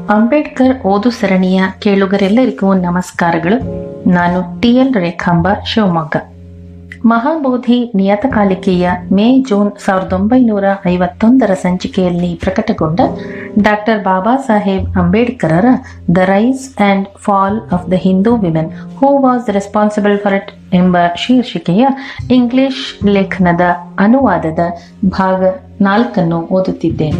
ಅಂಬೇಡ್ಕರ್ ಓದು ಸರಣಿಯ ಕೇಳುಗರೆಲ್ಲರಿಗೂ ನಮಸ್ಕಾರಗಳು. ನಾನು ಟಿ.ಎಲ್. ರೇಖಾಂಬ, ಶಿವಮೊಗ್ಗ. ಮಹಾಬೋಧಿ ನಿಯತಕಾಲಿಕೆಯ ಮೇ-ಜೂನ್ 1951 ಸಂಚಿಕೆಯಲ್ಲಿ ಪ್ರಕಟಗೊಂಡ doctor Baba Saheb ಅಂಬೇಡ್ಕರರ the rice and fall of the Hindu women who was responsible for it ಎಂಬ ಶೀರ್ಷಿಕೆಯ ಇಂಗ್ಲಿಷ್ ಲೇಖನದ ಅನುವಾದದ ಭಾಗ 4 ಓದುತ್ತಿದ್ದೇನೆ.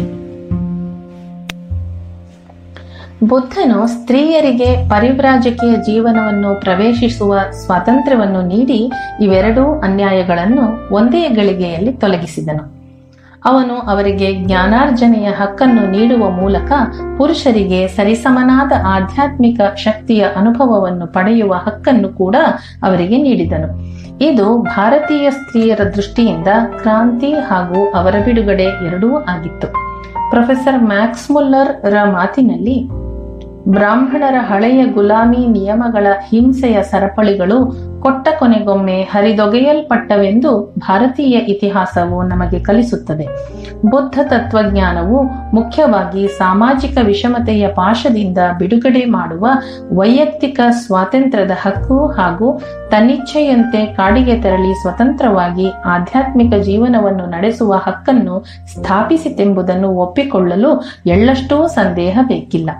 ಬುದ್ಧನು ಸ್ತ್ರೀಯರಿಗೆ ಪರಿವ್ರಾಜಕೀಯ ಜೀವನವನ್ನು ಪ್ರವೇಶಿಸುವ ಸ್ವಾತಂತ್ರ್ಯವನ್ನು ನೀಡಿ ಇವೆರಡೂ ಅನ್ಯಾಯಗಳನ್ನು ಒಂದೇ ಗಳಿಗೆಯಲ್ಲಿ ತೊಲಗಿಸಿದನು. ಅವನು ಅವರಿಗೆ ಜ್ಞಾನಾರ್ಜನೆಯ ಹಕ್ಕನ್ನು ನೀಡುವ ಮೂಲಕ ಪುರುಷರಿಗೆ ಸರಿಸಮನಾದ ಆಧ್ಯಾತ್ಮಿಕ ಶಕ್ತಿಯ ಅನುಭವವನ್ನು ಪಡೆಯುವ ಹಕ್ಕನ್ನು ಕೂಡ ಅವರಿಗೆ ನೀಡಿದನು. ಇದು ಭಾರತೀಯ ಸ್ತ್ರೀಯರ ದೃಷ್ಟಿಯಿಂದ ಕ್ರಾಂತಿ ಹಾಗೂ ಅವರ ಬಿಡುಗಡೆ ಎರಡೂ ಆಗಿತ್ತು. ಪ್ರೊಫೆಸರ್ ಮ್ಯಾಕ್ಸ್ ಮುಲ್ಲರ್ ರ ಮಾತಿನಲ್ಲಿ, ಬ್ರಾಹ್ಮಣರ ಹಳೆಯ ಗುಲಾಮಿ ನಿಯಮಗಳ ಹಿಂಸೆಯ ಸರಪಳಿಗಳು ಕೊಟ್ಟ ಕೊನೆಗೊಮ್ಮೆ ಹರಿದೊಗೆಯಲ್ಪಟ್ಟವೆಂದು ಭಾರತೀಯ ಇತಿಹಾಸವು ನಮಗೆ ಕಲಿಸುತ್ತದೆ. ಬುದ್ಧ ತತ್ವಜ್ಞಾನವು ಮುಖ್ಯವಾಗಿ ಸಾಮಾಜಿಕ ವಿಷಮತೆಯ ಪಾಶದಿಂದ ಬಿಡುಗಡೆ ಮಾಡುವ ವೈಯಕ್ತಿಕ ಸ್ವಾತಂತ್ರ್ಯದ ಹಕ್ಕು ಹಾಗೂ ತನ್ನಿಚ್ಛೆಯಂತೆ ಕಾಡಿಗೆ ತೆರಳಿ ಸ್ವತಂತ್ರವಾಗಿ ಆಧ್ಯಾತ್ಮಿಕ ಜೀವನವನ್ನು ನಡೆಸುವ ಹಕ್ಕನ್ನು ಸ್ಥಾಪಿಸಿತೆಂಬುದನ್ನು ಒಪ್ಪಿಕೊಳ್ಳಲು ಎಳ್ಳಷ್ಟೂ ಸಂದೇಹ ಬೇಕಿಲ್ಲ.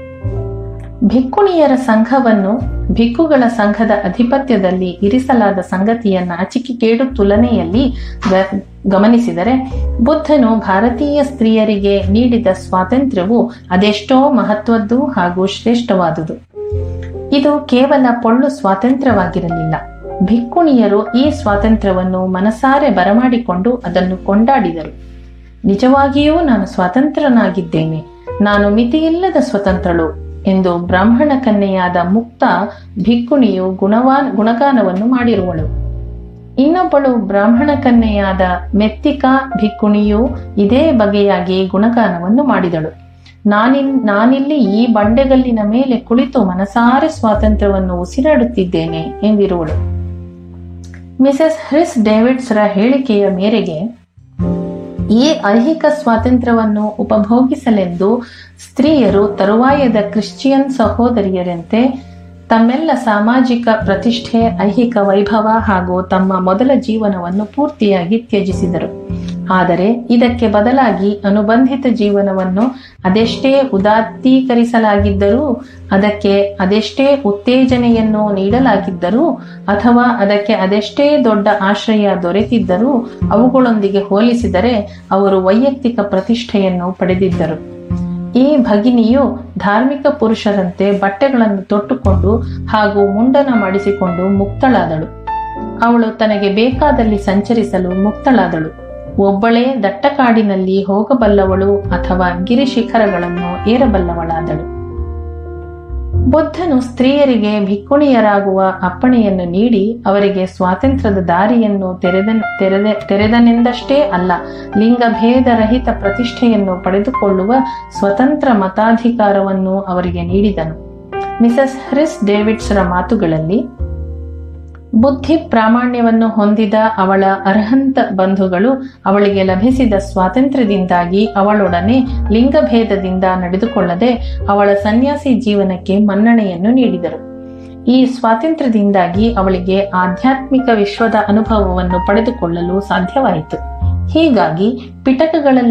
ಭಿಕ್ಕುಣಿಯರ ಸಂಘವನ್ನು ಭಿಕ್ಕುಗಳ ಸಂಘದ ಅಧಿಪತ್ಯದಲ್ಲಿ ಇರಿಸಲಾದ ಸಂಗತಿಯ ನಾಚಿಕೆಗೇಡು ತುಲನೆಯಲ್ಲಿ ಗಮನಿಸಿದರೆ ಬುದ್ಧನು ಭಾರತೀಯ ಸ್ತ್ರೀಯರಿಗೆ ನೀಡಿದ ಸ್ವಾತಂತ್ರ್ಯವು ಅದೆಷ್ಟೋ ಮಹತ್ವದ್ದು ಹಾಗೂ ಶ್ರೇಷ್ಠವಾದುದು. ಇದು ಕೇವಲ ಪೊಳ್ಳು ಸ್ವಾತಂತ್ರ್ಯವಾಗಿರಲಿಲ್ಲ. ಭಿಕ್ಕುಣಿಯರು ಈ ಸ್ವಾತಂತ್ರ್ಯವನ್ನು ಮನಸಾರೆ ಬರಮಾಡಿಕೊಂಡು ಅದನ್ನು ಕೊಂಡಾಡಿದರು. ನಿಜವಾಗಿಯೂ ನಾನು ಸ್ವತಂತ್ರನಾಗಿದ್ದೇನೆ, ನಾನು ಮಿತಿಯಿಲ್ಲದ ಸ್ವತಂತ್ರಳು ಎಂದು ಬ್ರಾಹ್ಮಣ ಕನ್ಯೆಯಾದ ಮುಕ್ತ ಭಿಕ್ಕುಣಿಯು ಗುಣಗಾನವನ್ನು ಮಾಡಿರುವಳು. ಇನ್ನೊಬ್ಬಳು ಬ್ರಾಹ್ಮಣ ಕನ್ಯೆಯಾದ ಮೆತ್ತಿಕಾ ಭಿಕ್ಕುಣಿಯು ಇದೇ ಬಗೆಯಾಗಿ ಗುಣಗಾನವನ್ನು ಮಾಡಿದಳು. ನಾನಿಲ್ಲಿ ಈ ಬಂಡೆಗಲ್ಲಿನ ಮೇಲೆ ಕುಳಿತು ಮನಸಾರೆ ಸ್ವಾತಂತ್ರ್ಯವನ್ನು ಉಸಿರಾಡುತ್ತಿದ್ದೇನೆ ಎಂದಿರುವಳು. ಮಿಸೆಸ್ ಹ್ರಿಸ್ ಡೇವಿಡ್ಸ್ ರ ಹೇಳಿಕೆಯ ಮೇರೆಗೆ ಈ ಐಹಿಕ ಸ್ವಾತಂತ್ರ್ಯವನ್ನು ಉಪಭೋಗಿಸಲೆಂದು ಸ್ತ್ರೀಯರು ತರುವಾಯದ ಕ್ರಿಶ್ಚಿಯನ್ ಸಹೋದರಿಯರಂತೆ ತಮ್ಮೆಲ್ಲ ಸಾಮಾಜಿಕ ಪ್ರತಿಷ್ಠೆ, ಐಹಿಕ ವೈಭವ ಹಾಗೂ ತಮ್ಮ ಮೊದಲ ಜೀವನವನ್ನು ಪೂರ್ತಿಯಾಗಿ ತ್ಯಜಿಸಿದರು. ಆದರೆ ಇದಕ್ಕೆ ಬದಲಾಗಿ ಅನುಬಂಧಿತ ಜೀವನವನ್ನು ಅದೆಷ್ಟೇ ಉದಾತ್ತೀಕರಿಸಲಾಗಿದ್ದರೂ, ಅದಕ್ಕೆ ಅದೆಷ್ಟೇ ಉತ್ತೇಜನೆಯನ್ನು ನೀಡಲಾಗಿದ್ದರೂ ಅಥವಾ ಅದಕ್ಕೆ ಅದೆಷ್ಟೇ ದೊಡ್ಡ ಆಶ್ರಯ ದೊರೆತಿದ್ದರೂ ಅವುಗಳೊಂದಿಗೆ ಹೋಲಿಸಿದರೆ ಅವರು ವೈಯಕ್ತಿಕ ಪ್ರತಿಷ್ಠೆಯನ್ನು ಪಡೆದಿದ್ದರು. ಈ ಭಗಿನಿಯು ಧಾರ್ಮಿಕ ಪುರುಷರಂತೆ ಬಟ್ಟೆಗಳನ್ನು ತೊಟ್ಟುಕೊಂಡು ಹಾಗೂ ಮುಂಡನ ಮಾಡಿಸಿಕೊಂಡು ಮುಕ್ತಳಾದಳು. ಅವಳು ತನಗೆ ಬೇಕಾದಲ್ಲಿ ಸಂಚರಿಸಲು ಮುಕ್ತಳಾದಳು. ಒಬ್ಬಳೇ ದಟ್ಟ ಕಾಡಿನಲ್ಲಿ ಹೋಗಬಲ್ಲವಳು ಅಥವಾ ಗಿರಿಶಿಖರಗಳನ್ನು ಏರಬಲ್ಲವಳಾದಳು. ಬುದ್ಧನು ಸ್ತ್ರೀಯರಿಗೆ ಭಿಕ್ಕುಣಿಯರಾಗುವ ಅಪ್ಪಣೆಯನ್ನು ನೀಡಿ ಅವರಿಗೆ ಸ್ವಾತಂತ್ರ್ಯದ ದಾರಿಯನ್ನು ತೆರೆದನೆಂದಷ್ಟೇ ಅಲ್ಲ, ಲಿಂಗಭೇದ ರಹಿತ ಪ್ರತಿಷ್ಠೆಯನ್ನು ಪಡೆದುಕೊಳ್ಳುವ ಸ್ವತಂತ್ರ ಮತಾಧಿಕಾರವನ್ನು ಅವರಿಗೆ ನೀಡಿದನು. ಮಿಸೆಸ್ ಹ್ರಿಸ್ ಡೇವಿಡ್ಸ್ ರ ಮಾತುಗಳಲ್ಲಿ, ಬುದ್ಧಿ ಪ್ರಾಮಾಣ್ಯವನ್ನು ಹೊಂದಿದ ಅವಳ ಅರ್ಹಂತ ಬಂಧುಗಳು ಅವಳಿಗೆ ಲಭಿಸಿದ ಸ್ವಾತಂತ್ರ್ಯದಿಂದಾಗಿ ಅವಳೊಡನೆ ಲಿಂಗಭೇದದಿಂದ ನಡೆದುಕೊಳ್ಳದೆ ಅವಳ ಸನ್ಯಾಸಿ ಜೀವನಕ್ಕೆ ಮನ್ನಣೆಯನ್ನು ನೀಡಿದರು. ಈ ಸ್ವಾತಂತ್ರ್ಯದಿಂದಾಗಿ ಅವಳಿಗೆ ಆಧ್ಯಾತ್ಮಿಕ ವಿಶ್ವದ ಅನುಭವವನ್ನು ಪಡೆದುಕೊಳ್ಳಲು ಸಾಧ್ಯವಾಯಿತು. ಹೀಗಾಗಿ ಪಿಟಕಗಳಲ್ಲಿ